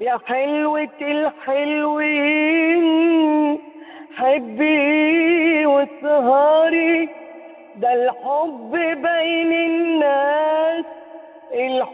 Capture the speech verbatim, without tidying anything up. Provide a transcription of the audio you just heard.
يا حلوة الحلوين حبي واسهري، ده الحب بين الناس. الحب